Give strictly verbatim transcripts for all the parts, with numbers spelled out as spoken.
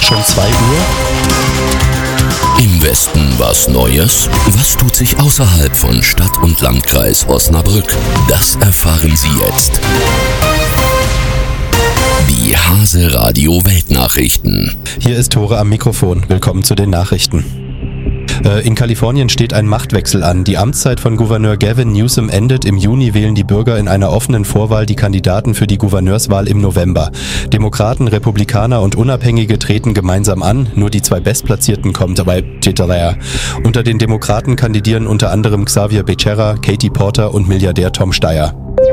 Schon zwei Uhr? Im Westen was Neues? Was tut sich außerhalb von Stadt und Landkreis Osnabrück? Das erfahren Sie jetzt. Die Hase Radio Weltnachrichten. Hier ist Tore am Mikrofon. Willkommen zu den Nachrichten. In Kalifornien steht ein Machtwechsel an. Die Amtszeit von Gouverneur Gavin Newsom endet. Im Juni wählen die Bürger in einer offenen Vorwahl die Kandidaten für die Gouverneurswahl im November. Demokraten, Republikaner und Unabhängige treten gemeinsam an. Nur die zwei Bestplatzierten kommen dabei Titulaire. Unter den Demokraten kandidieren unter anderem Xavier Becerra, Katie Porter und Milliardär Tom Steyer.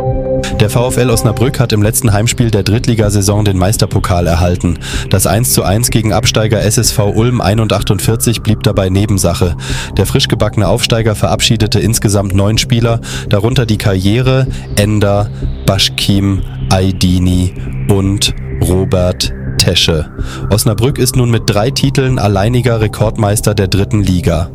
Der VfL Osnabrück hat im letzten Heimspiel der Drittligasaison den Meisterpokal erhalten. Das eins zu eins gegen Absteiger S S V Ulm einundachtzig blieb dabei Nebensache. Der frisch gebackene Aufsteiger verabschiedete insgesamt neun Spieler, darunter die Karriere Ender, Başkim, Aydini und Robert Tesche. Osnabrück ist nun mit drei Titeln alleiniger Rekordmeister der dritten Liga.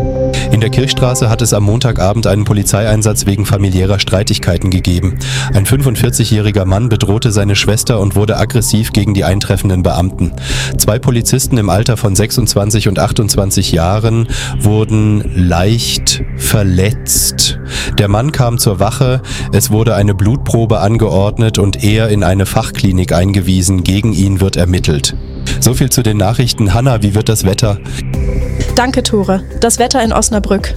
In der Kirchstraße hat es am Montagabend einen Polizeieinsatz wegen familiärer Streitigkeiten gegeben. Ein fünfundvierzigjähriger Mann bedrohte seine Schwester und wurde aggressiv gegen die eintreffenden Beamten. Zwei Polizisten im Alter von sechsundzwanzig und achtundzwanzig Jahren wurden leicht verletzt. Der Mann kam zur Wache, es wurde eine Blutprobe angeordnet und er in eine Fachklinik eingewiesen. Gegen ihn wird ermittelt. So viel zu den Nachrichten. Hanna, wie wird das Wetter? Danke, Tore. Das Wetter in Osnabrück.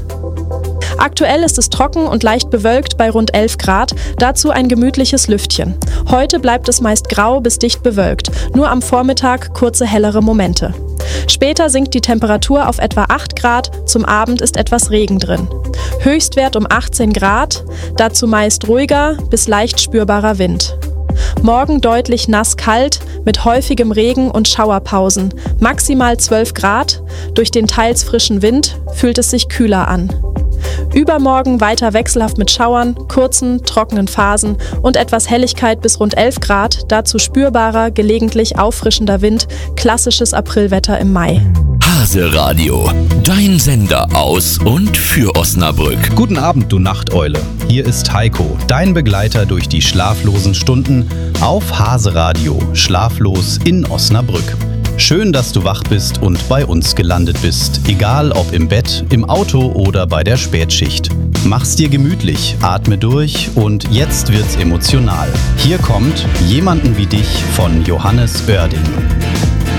Aktuell ist es trocken und leicht bewölkt bei rund elf Grad, dazu ein gemütliches Lüftchen. Heute bleibt es meist grau bis dicht bewölkt, nur am Vormittag kurze hellere Momente. Später sinkt die Temperatur auf etwa acht Grad, zum Abend ist etwas Regen drin. Höchstwert um achtzehn Grad, dazu meist ruhiger bis leicht spürbarer Wind. Morgen deutlich nass-kalt mit häufigem Regen und Schauerpausen, maximal zwölf Grad, durch den teils frischen Wind fühlt es sich kühler an. Übermorgen weiter wechselhaft mit Schauern, kurzen, trockenen Phasen und etwas Helligkeit bis rund elf Grad, dazu spürbarer, gelegentlich auffrischender Wind, klassisches Aprilwetter im Mai. Hase Radio, dein Sender aus und für Osnabrück. Guten Abend, du Nachteule. Hier ist Heiko, dein Begleiter durch die schlaflosen Stunden auf Hase Radio, schlaflos in Osnabrück. Schön, dass du wach bist und bei uns gelandet bist, egal ob im Bett, im Auto oder bei der Spätschicht. Mach's dir gemütlich, atme durch und jetzt wird's emotional. Hier kommt Jemanden wie dich von Johannes Oerding.